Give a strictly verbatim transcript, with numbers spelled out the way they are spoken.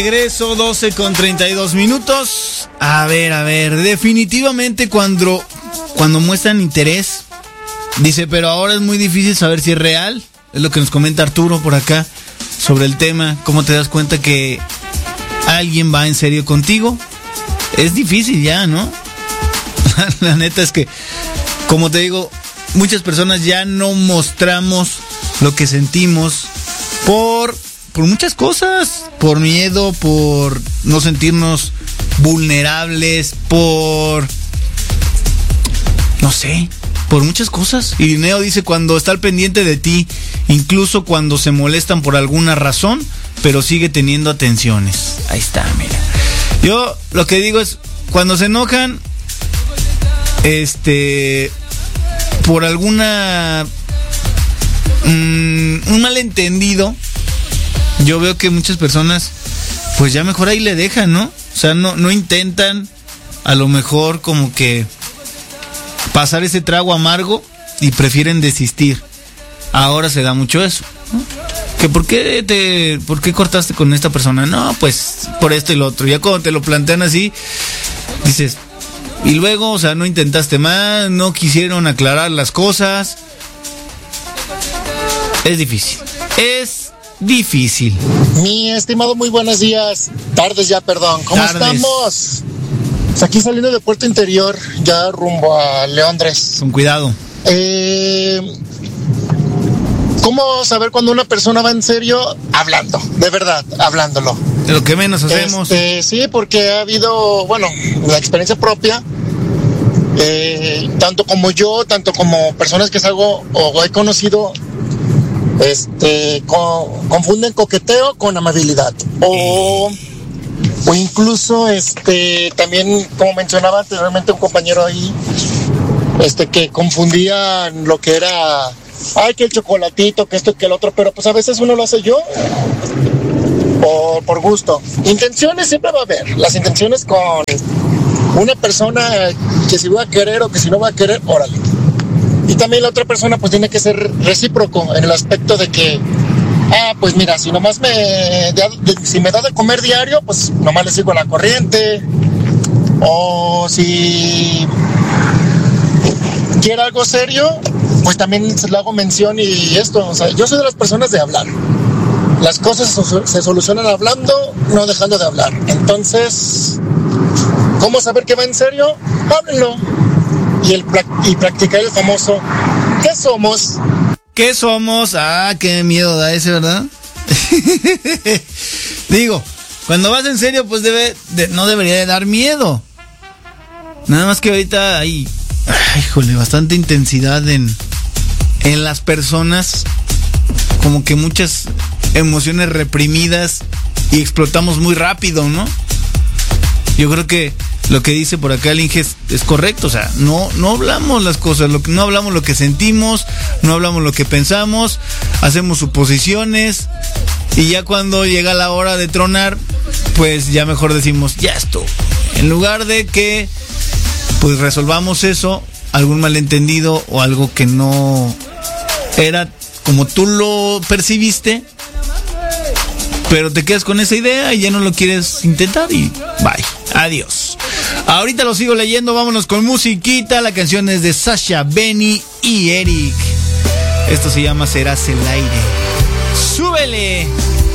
Regreso doce con treinta y dos minutos. A ver, a ver, definitivamente cuando, cuando muestran interés, dice, pero ahora es muy difícil saber si es real. Es lo que nos comenta Arturo por acá sobre el tema. ¿Cómo te das cuenta que alguien va en serio contigo? Es difícil ya, ¿no? La neta es que, como te digo, muchas personas ya no mostramos lo que sentimos por... por muchas cosas, por miedo, por no sentirnos vulnerables, por, no sé, por muchas cosas. Irineo dice, cuando está al pendiente de ti, incluso cuando se molestan por alguna razón, pero sigue teniendo atenciones. Ahí está, mira. Yo lo que digo es, cuando se enojan, este, por alguna, mmm, un malentendido, yo veo que muchas personas, pues ya mejor ahí le dejan, ¿no? O sea, no, no intentan, a lo mejor como que pasar ese trago amargo y prefieren desistir. Ahora se da mucho eso, ¿no? Que por qué te, por qué cortaste con esta persona, no, pues por esto y lo otro. Ya cuando te lo plantean así, dices, y luego, o sea, no intentaste más, no quisieron aclarar las cosas. Es difícil, es difícil. Mi estimado, muy buenos días. Tardes ya, perdón. ¿Cómo Tardes. estamos? Pues aquí saliendo de Puerto Interior, ya rumbo a Leondres. Con cuidado. Eh, ¿Cómo saber cuando una persona va en serio? Hablando, de verdad, hablándolo. De lo que menos hacemos. Este, sí, porque ha habido, bueno, la experiencia propia, eh, tanto como yo, tanto como personas que salgo o he conocido, Este, con, confunden coqueteo con amabilidad o, o incluso este también, como mencionaba anteriormente un compañero ahí, este que confundían lo que era, ay, que el chocolatito, que esto, que el otro, pero pues a veces uno lo hace yo por, por gusto. Intenciones siempre va a haber, las intenciones con una persona, que si va a querer o que si no va a querer, órale. Y también la otra persona pues tiene que ser recíproco en el aspecto de que, ah, pues mira, si nomás me, de, de, si me da de comer diario, pues nomás le sigo la corriente. O si quiere algo serio, pues también le hago mención y esto. O sea, yo soy de las personas de hablar. Las cosas se solucionan hablando, no dejando de hablar. Entonces, ¿cómo saber que va en serio? Háblenlo. Y, el, y practicar el famoso ¿qué somos? ¿Qué somos? Ah, qué miedo da ese, ¿verdad? Digo, cuando vas en serio, pues debe de, no debería de dar miedo. Nada más que ahorita hay, ay, híjole, bastante intensidad en, en las personas. Como que muchas emociones reprimidas y explotamos muy rápido, ¿no? Yo creo que lo que dice por acá el Inge es, es correcto, o sea, no, no hablamos las cosas, lo que, no hablamos lo que sentimos, no hablamos lo que pensamos, hacemos suposiciones y ya cuando llega la hora de tronar, pues ya mejor decimos, ya estuvo. En lugar de que pues resolvamos eso, algún malentendido o algo que no era como tú lo percibiste, pero te quedas con esa idea y ya no lo quieres intentar y bye, adiós. Ahorita lo sigo leyendo, vámonos con musiquita. La canción es de Sasha, Benny y Eric. Esto se llama Serás el aire. ¡Súbele!